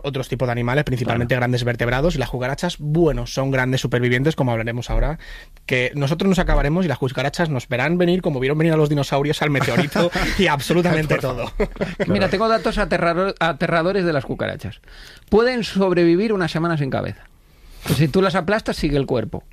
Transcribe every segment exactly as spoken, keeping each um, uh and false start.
otros tipos de animales, principalmente claro. grandes vertebrados, y las cucarachas, bueno, son grandes supervivientes, como hablaremos ahora, que nosotros nos acabaremos y las cucarachas nos verán venir como vieron venir a los dinosaurios, al meteorito y absolutamente todo. Mira, tengo datos aterrador, aterradores de las cucarachas. Pueden sobrevivir una semana sin cabeza. Pues si tú las aplastas, sigue el cuerpo.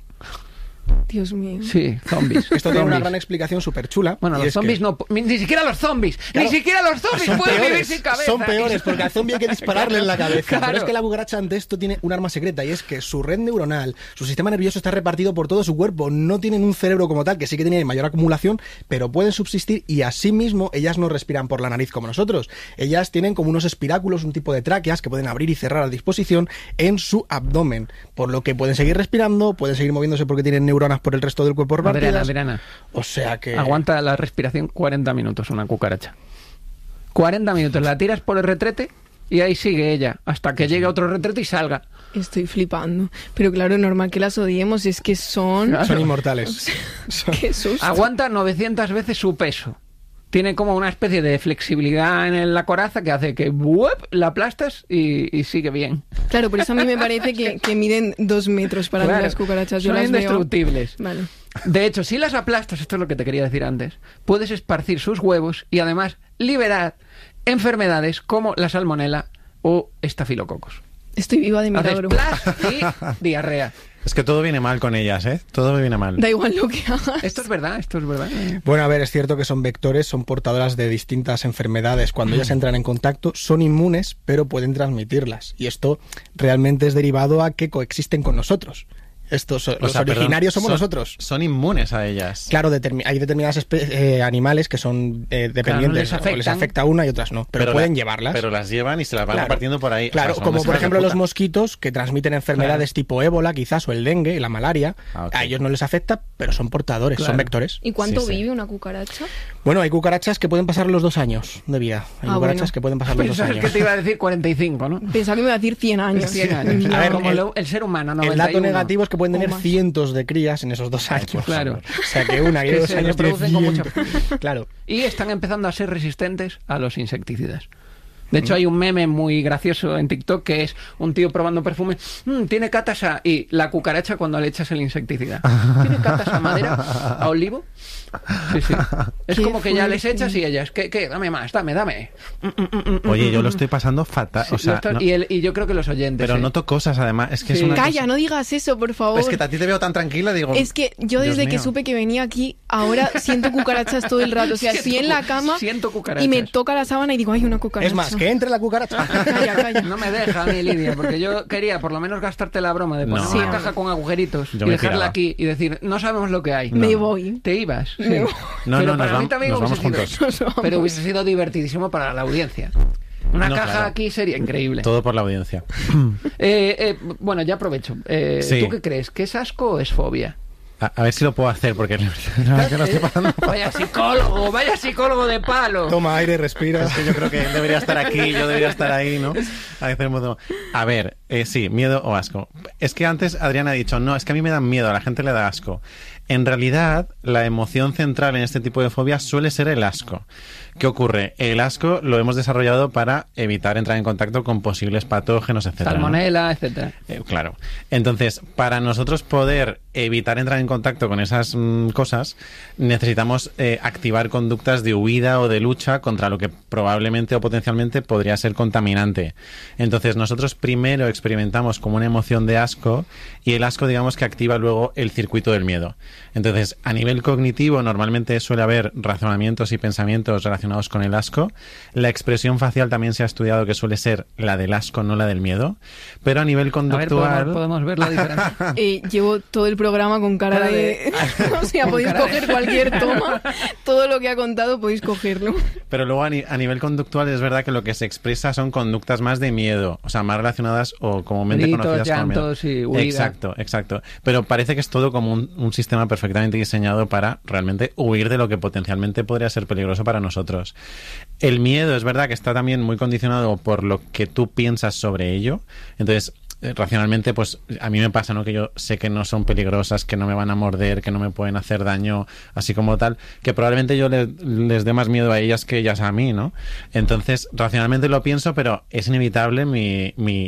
Dios mío. Sí, zombies. Esto tiene una gran explicación súper chula. Bueno, los zombies que... no... Ni siquiera los zombies. Claro, ni siquiera los zombies pueden peores, vivir sin cabeza. Son peores, porque al zombie hay que dispararle claro, en la cabeza. Claro. Pero es que la cucaracha ante esto tiene un arma secreta, y es que su red neuronal, su sistema nervioso está repartido por todo su cuerpo. No tienen un cerebro como tal, que sí que tiene mayor acumulación, pero pueden subsistir, y asimismo ellas no respiran por la nariz como nosotros. Ellas tienen como unos espiráculos, un tipo de tráqueas que pueden abrir y cerrar a disposición en su abdomen, por lo que pueden seguir respirando, pueden seguir moviéndose porque tienen neuronas por el resto del cuerpo partidas. Adriana, Adriana. O sea que... Aguanta la respiración cuarenta minutos una cucaracha. cuarenta minutos. La tiras por el retrete y ahí sigue ella hasta que llegue a otro retrete y salga. Estoy flipando. Pero claro, normal que las odiemos, es que son... Claro. Son inmortales. Qué susto. Aguanta novecientas veces su peso. Tiene como una especie de flexibilidad en la coraza que hace que ¡wup! La aplastas y, y sigue bien. Claro, por eso a mí me parece que, que miden dos metros para claro, mí las cucarachas. Yo son las indestructibles. Veo... Vale. De hecho, si las aplastas, esto es lo que te quería decir antes, puedes esparcir sus huevos y además liberar enfermedades como la salmonela o estafilococos. Estoy viva de milagro. Haces plas y diarrea. Es que todo viene mal con ellas, ¿eh? Todo viene mal. Da igual lo que hagas. Esto es verdad, esto es verdad. Bueno, a ver, es cierto que son vectores, son portadoras de distintas enfermedades. Cuando ellas entran en contacto, son inmunes, pero pueden transmitirlas. Y esto realmente es derivado a que coexisten con nosotros. Estos, o los sea, originarios perdón, somos son, nosotros. Son inmunes a ellas. Claro, determin hay determinadas eh, animales que son eh, dependientes. Claro, no les, o les afecta a una y otras no. Pero, pero pueden la, llevarlas. Pero las llevan y se las van claro. repartiendo por ahí. Claro, o sea, como por ejemplo los mosquitos que transmiten enfermedades claro. tipo ébola, quizás, o el dengue y la malaria. Ah, okay. A ellos no les afecta, pero son portadores, claro. son vectores. ¿Y cuánto sí, vive sí. una cucaracha? Bueno, hay cucarachas que pueden pasar los dos años de vida. Hay ah, cucarachas bueno. que pueden pasar los dos años. Pensabas que te iba a decir cuarenta y cinco, ¿no? Pensaba que me iba a decir cien años. cien años. A ver, como el, el ser humano, noventa y uno. El dato negativo es que pueden tener cientos de crías en esos dos años. Claro. O sea que una y dos años producen con mucha... Claro. Y están empezando a ser resistentes a los insecticidas. De hecho, hay un meme muy gracioso en TikTok que es un tío probando perfume. Mmm, tiene catas a... Y la cucaracha cuando le echas el insecticida. ¿Tiene catas a madera? ¿A olivo? Sí, sí. Es como que ya les echas y ellas, ¿qué? qué? Dame más, dame, dame. Oye, yo lo estoy pasando fatal. O sea, está... no... y, el, y yo creo que los oyentes. Pero ¿eh? noto cosas, además. Es que sí. es una Calla, cosa... no digas eso, por favor. Es que a ti te veo tan tranquila, digo... Es que yo desde que supe que venía aquí, ahora siento cucarachas todo el rato. O sea, estoy en la cama siento cucarachas. Y me toca la sábana y digo, ay, una cucaracha. Es más, que entre la cucaracha. Calla, calla. No me deja a mí, Lidia, porque yo quería por lo menos gastarte la broma de poner no. una caja con agujeritos yo y dejarla tiraba. Aquí y decir, no sabemos lo que hay. No. Me voy. Te ibas. Sí. Me voy. No, pero no, para nos, mí vam también nos vamos sido, juntos. Pero hubiese sido divertidísimo para la audiencia. Una no, caja claro. aquí sería increíble. Todo por la audiencia. eh, eh, bueno, ya aprovecho. Eh, sí. ¿Tú qué crees? ¿Que es asco o es fobia? A, a ver si lo puedo hacer, porque no, que no estoy pasando. Vaya psicólogo, vaya psicólogo de palo. Toma aire, respira. Es que yo creo que él debería estar aquí, yo debería estar ahí, ¿no? A ver, eh, sí, miedo o asco. Es que antes Adriana ha dicho, no, es que a mí me dan miedo, a la gente le da asco. En realidad, la emoción central en este tipo de fobias suele ser el asco. ¿Qué ocurre? El asco lo hemos desarrollado para evitar entrar en contacto con posibles patógenos, etcétera. Salmonela, ¿no? etcétera. Eh, claro. Entonces, para nosotros poder evitar entrar en contacto con esas mmm, cosas, necesitamos eh, activar conductas de huida o de lucha contra lo que probablemente o potencialmente podría ser contaminante. Entonces, nosotros primero experimentamos como una emoción de asco y el asco, digamos, que activa luego el circuito del miedo. Entonces, a nivel cognitivo, normalmente suele haber razonamientos y pensamientos relacionados con el asco. La expresión facial también se ha estudiado que suele ser la del asco, no la del miedo. Pero a nivel conductual... A ver, podemos, podemos ver la diferencia. Eh, llevo todo el programa con cara, cara de... de... o sea, podéis coger de... cualquier toma. Todo lo que ha contado podéis cogerlo. Pero luego a, ni a nivel conductual es verdad que lo que se expresa son conductas más de miedo. O sea, más relacionadas o comúnmente Gritos, conocidas llantos como miedo. Y huida. Exacto, exacto. Pero parece que es todo como un, un sistema perfectamente diseñado para realmente huir de lo que potencialmente podría ser peligroso para nosotros. El miedo es verdad que está también muy condicionado por lo que tú piensas sobre ello. Entonces, eh, racionalmente, pues a mí me pasa, ¿no? Que yo sé que no son peligrosas, que no me van a morder, que no me pueden hacer daño, así como tal, que probablemente yo les, les dé más miedo a ellas que ellas a mí, ¿no? Entonces, racionalmente lo pienso, pero es inevitable mi, mi